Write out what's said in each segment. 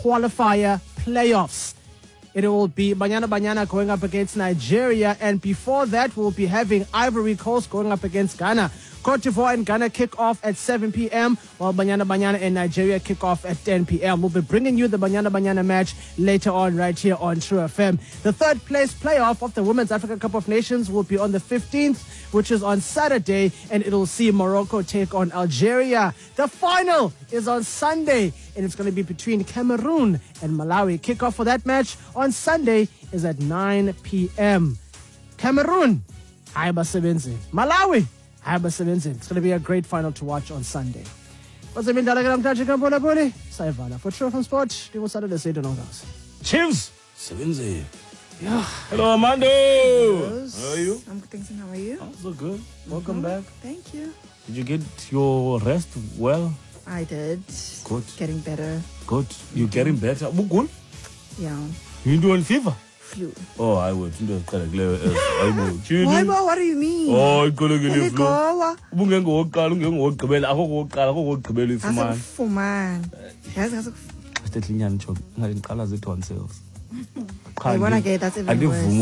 qualifier playoffs. It will be Banyana Banyana going up against Nigeria, and before that we'll be having Ivory Coast going up against Ghana. Cote d'Ivoire and Ghana kick off at 7 p.m. while Banyana Banyana and Nigeria kick off at 10 p.m. We'll be bringing you the Banyana Banyana match later on right here on True FM. The third place playoff of the Women's Africa Cup of Nations will be on the 15th, which is on Saturday, and it'll see Morocco take on Algeria. The final is on Sunday, and it's going to be between Cameroon and Malawi. Kickoff for that match on Sunday is at 9 p.m. Cameroon, hayi basebenzi. Malawi, hayi basebenzi. It's going to be a great final to watch on Sunday. What's the mean, Dalagam Tajika Bolaboli? Saivala for True from Sport. You will start to say the notes. Chiefs, sebenzi. Yeah. Hello, Amanda. Yes. How are you? I'm good, thanks. And how are you? Oh, so good. Welcome back. Thank you. Did you get your rest well? I did. Good. Getting better. Good. You're getting better. Good. Yeah. You doing fever? Flu. Oh, I would. Why, what do you mean? Oh, I'm going to get you flu. Goa. Man. I want to get that's even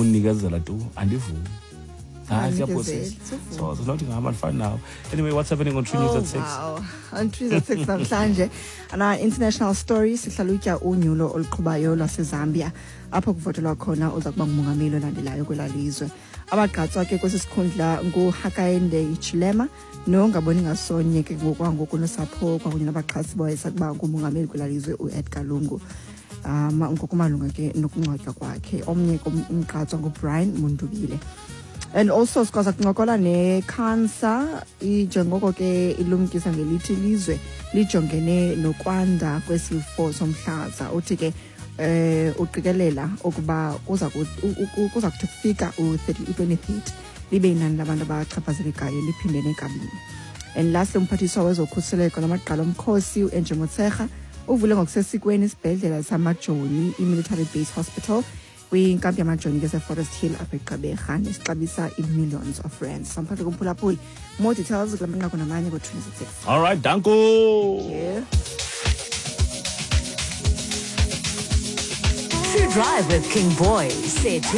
worse. So it's not I'm fine now. Anyway, what's happening on True News at 6? Wow. On True News at 6 namhlanje. And our international story sihlalutya unyulo oluqhubayo lwaseZambia apho kuvotelwa khona uza kuba ngumongameli olandelayo kwela lizwe. Abagqatswa ke kwesi sikhundla nguHakainde Hichilema nongaboni ngasonye ke ngokwangoku nosapho kwakunye nabaxhasi bayo sakuba ngumongameli kwela lizwe uEdgar Lungu. Ngokumalunga ke nokungcwatywa kwakhe omnye umgqatswa nguBrian Mundubile. And also sikwazi kuncokola necancer njengoko ke ilumkisa ngelithi lizwe lijongene nokwanda kwesifo somhlaza uthi ke uqikelela ukuba kuza kuthi kufika u-2030 libe inani labantu abachaphazelekayo liphindene kabini. And lastly umphathiswa wezokhuseleko namagqala omkhosi uAndrew Motshekga uvule ngokusesikweni isibhedlela samajoni i-military base hospital kwinkampu yamajoni kese-Forest Hill apha eGqeberha nesixabisa i-millions of rands. Samphathe kumphulaphuli. More details kula manqaku namanye ko-26. All right, danko. Yeah. True Drive with King Boy. Say